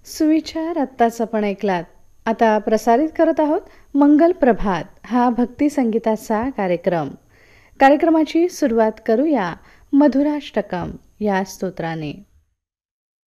सुविचार आत्ताच आपण ऐकलात. आता प्रसारित करत आहोत मंगल प्रभात हा भक्ती संगीताचा कार्यक्रम. कार्यक्रमाची सुरुवात करूया मधुराष्टकम या स्तोत्राने.